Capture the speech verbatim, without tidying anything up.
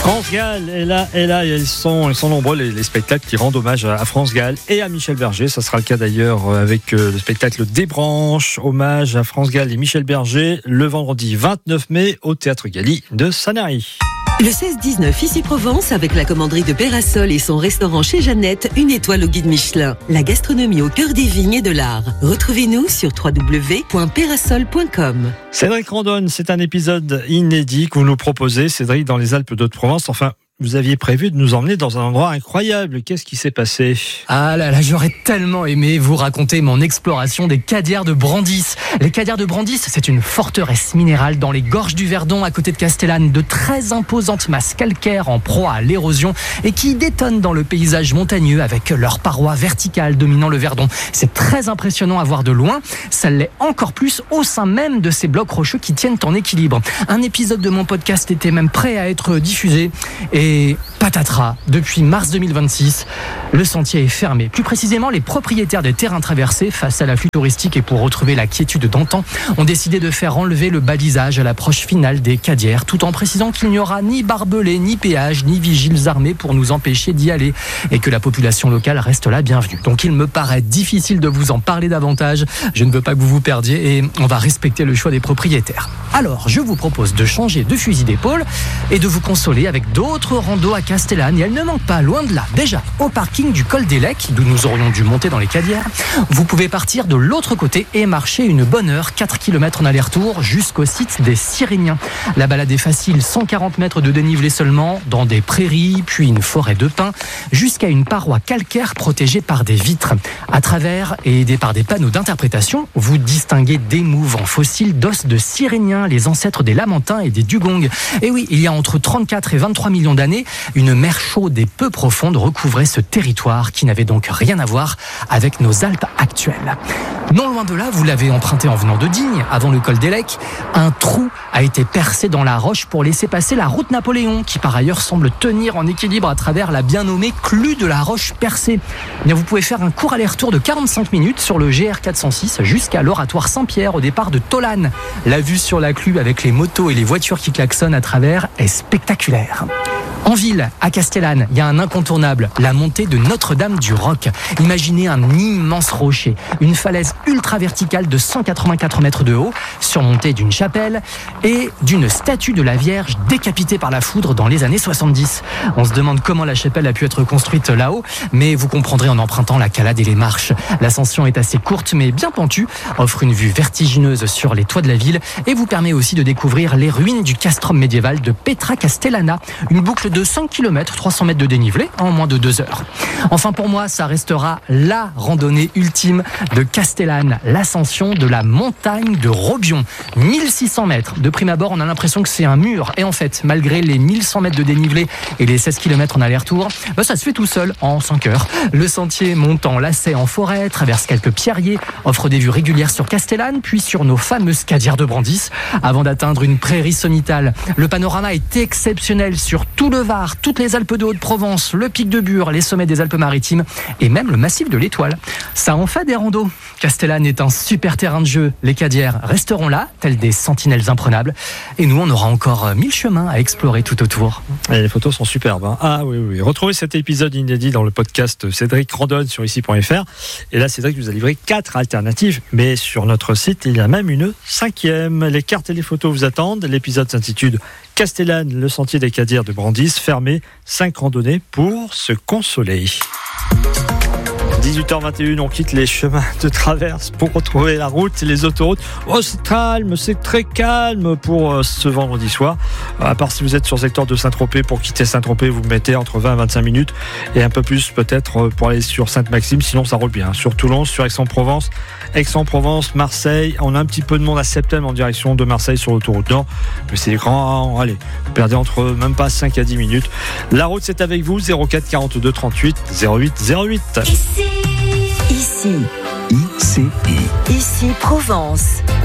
France Gall est là, est là, et ils sont, ils sont nombreux les, les spectacles qui rendent hommage à France Gall et à Michel Berger. Ça sera le cas d'ailleurs avec euh, le spectacle Des Branches, hommage à France Gall et Michel Berger, le vendredi vingt-neuf mai au Théâtre Galy de Sanary. Le seize dix-neuf, ici Provence, avec la commanderie de Pérasol et son restaurant chez Jeannette, une étoile au guide Michelin. La gastronomie au cœur des vignes et de l'art. Retrouvez-nous sur w w w point pérasol point com. Cédric Randonne, c'est un épisode inédit que vous nous proposez, Cédric, dans les Alpes d'Haute-Provence. Enfin, vous aviez prévu de nous emmener dans un endroit incroyable. Qu'est-ce qui s'est passé ? Ah là là, j'aurais tellement aimé vous raconter mon exploration des Cadières de Brandis. Les Cadières de Brandis, c'est une forteresse minérale dans les gorges du Verdon, à côté de Castellane, de très imposantes masses calcaires en proie à l'érosion et qui détonnent dans le paysage montagneux avec leurs parois verticales dominant le Verdon. C'est très impressionnant à voir de loin. Ça l'est encore plus au sein même de ces blocs rocheux qui tiennent en équilibre. Un épisode de mon podcast était même prêt à être diffusé et Et patatras, depuis mars deux mille vingt-six, le sentier est fermé. Plus précisément, les propriétaires des terrains traversés, face à l'afflux touristique et pour retrouver la quiétude d'antan, ont décidé de faire enlever le balisage à l'approche finale des Cadières, tout en précisant qu'il n'y aura ni barbelés, ni péage, ni vigiles armés pour nous empêcher d'y aller, et que la population locale reste la bienvenue. Donc il me paraît difficile de vous en parler davantage. Je ne veux pas que vous vous perdiez et on va respecter le choix des propriétaires. Alors, je vous propose de changer de fusil d'épaule et de vous consoler avec d'autres rando à Castellane, et elle ne manque pas, loin de là. Déjà, au parking du col des Lecs, d'où nous aurions dû monter dans les Cadières, vous pouvez partir de l'autre côté et marcher une bonne heure, quatre kilomètres en aller-retour, jusqu'au site des Cyréniens. La balade est facile, cent quarante mètres de dénivelé seulement, dans des prairies, puis une forêt de pins, jusqu'à une paroi calcaire protégée par des vitres. À travers, et aidé par des panneaux d'interprétation, vous distinguez d'émouvants fossiles d'os de Cyréniens, les ancêtres des Lamentins et des Dugongs. Et oui, il y a entre trente-quatre et vingt-trois millions d'années, une mer chaude et peu profonde recouvrait ce territoire qui n'avait donc rien à voir avec nos Alpes actuelles. Non loin de là, vous l'avez emprunté en venant de Digne, avant le col des Lecs, un trou a été percé dans la roche pour laisser passer la route Napoléon, qui par ailleurs semble tenir en équilibre à travers la bien nommée clue de la roche percée. Eh bien, vous pouvez faire un court aller-retour de quarante-cinq minutes sur le G R quatre cent six jusqu'à l'oratoire Saint-Pierre au départ de Tolane. La vue sur la clue avec les motos et les voitures qui klaxonnent à travers est spectaculaire. En ville, à Castellane, il y a un incontournable, la montée de Notre-Dame du Roc. Imaginez un immense rocher, une falaise ultra verticale de cent quatre-vingt-quatre mètres de haut, surmontée d'une chapelle et d'une statue de la Vierge décapitée par la foudre dans les années soixante-dix. On se demande comment la chapelle a pu être construite là-haut, mais vous comprendrez en empruntant la calade et les marches. L'ascension est assez courte mais bien pentue, offre une vue vertigineuse sur les toits de la ville et vous permet aussi de découvrir les ruines du castrum médiéval de Petra Castellana, une boucle de cinq kilomètres, trois cents mètres de dénivelé en moins de deux heures. Enfin, pour moi, ça restera la randonnée ultime de Castellane, l'ascension de la montagne de Robion. mille six cents mètres. De prime abord, on a l'impression que c'est un mur. Et en fait, malgré les mille cent mètres de dénivelé et les seize kilomètres en aller-retour, bah, ça se fait tout seul en cinq heures. Le sentier monte en lacet en forêt, traverse quelques pierriers, offre des vues régulières sur Castellane, puis sur nos fameuses Cadières de Brandis, avant d'atteindre une prairie sommitale. Le panorama est exceptionnel sur tout le Var, toutes les Alpes de Haute-Provence, le pic de Bure, les sommets des Alpes-Maritimes et même le massif de l'Étoile. Ça en fait des randos. Castellane est un super terrain de jeu. Les Cadières resteront là, tels des sentinelles imprenables. Et nous, on aura encore mille chemins à explorer tout autour. Et les photos sont superbes. Hein. Ah oui, oui. Retrouvez cet épisode inédit dans le podcast Cédric Randonne sur ici point f r. Et là, Cédric vous a livré quatre alternatives. Mais sur notre site, il y a même une cinquième. Les cartes et les photos vous attendent. L'épisode s'intitule Castellane, le sentier des Cadières de Brandis, fermé, cinq randonnées pour se consoler. dix-huit heures vingt et une, on quitte les chemins de traverse pour retrouver la route et les autoroutes. Oh, c'est calme, c'est très calme pour euh, ce vendredi soir. À part si vous êtes sur le secteur de Saint-Tropez, pour quitter Saint-Tropez, vous mettez entre vingt et vingt-cinq minutes et un peu plus peut-être pour aller sur Sainte-Maxime, sinon ça roule bien. Sur Toulon, sur Aix-en-Provence, Aix-en-Provence, Marseille, on a un petit peu de monde à Septem en direction de Marseille sur l'autoroute Nord, mais c'est grand, allez, vous perdez entre même pas cinq à dix minutes. La route, c'est avec vous, zéro quatre quarante-deux trente-huit zéro huit zéro huit. Ici. Ici. I C I. Ici Provence.